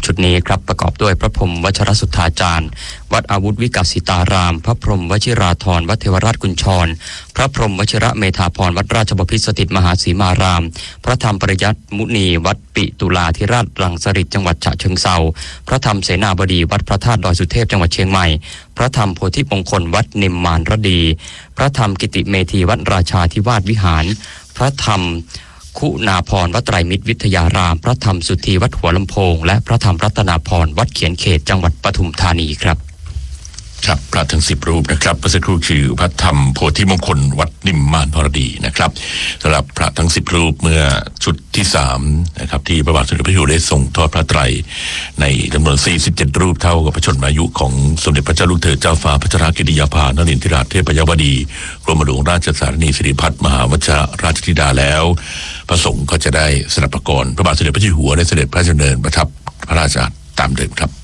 ชุดนี้ครับประกอบด้วยพระพรหมวชรสุทธาจารย์วัดอาวุธวิกัสสิตารามพระพรหมวชิราธรวัดเทวราชกุญชรพระพรหมวชิระเมธาพรวัดราชบพิตรสถิตมหาสีมารามพระธรรมปริยัติมุนีวัดปิตุลาธิราชรังสฤษฎ์จังหวัดฉะเชิงเทราพระธรรมเสนาบดีวัดพระธาตุดอยสุเทพจังหวัดเชียงใหม่พระธรรมโพธิมงคลวัดนิมมานรดีพระธรรมกิติเมธีวัดราชาธิวาสวิหารพระธรรมคุณาพรวัดไตรมิตรวิทยารามพระธรรมสุธีวัดหัวลำโพงและพระธรรมรัตนาพรวัดเขียนเขตจังหวัดปทุมธานีครับครับพระทั้ง10รูปนะครับพระสักครู่คือพระธรรมโพธิมงคลวัดนิมมานพรดีนะครับสำหรับพระทั้ง10รูปเมื่อชุดที่3นะครับที่พระบาทสมเด็จพระเจ้าอยู่หัวได้ทรงทอดพระไตรในจำนวน47รูปเท่ากับพระชนมายุของสมเด็จพระเจ้าลูกเธอเจ้าฟ้าพัชรกิติยาภานรินทราเทพยวดีกรมหลวงราชสารนีสิริพัฒน์มหาวชิรราชธิดาแล้วพระสงฆ์ก็จะได้สนับประกรณ์พระบาทสมเด็จพระเจ้าอยู่หัวได้เสด็จพระราชดำเนินประทับพระราชาตามเดิมครับ